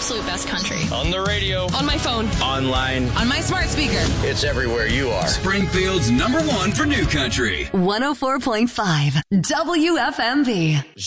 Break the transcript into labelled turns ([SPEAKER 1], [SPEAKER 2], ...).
[SPEAKER 1] absolute best country.
[SPEAKER 2] On the radio.
[SPEAKER 3] On my phone.
[SPEAKER 4] Online.
[SPEAKER 3] On my smart speaker.
[SPEAKER 4] It's everywhere you are.
[SPEAKER 5] Springfield's #1 for new country.
[SPEAKER 6] 104.5 WFMV.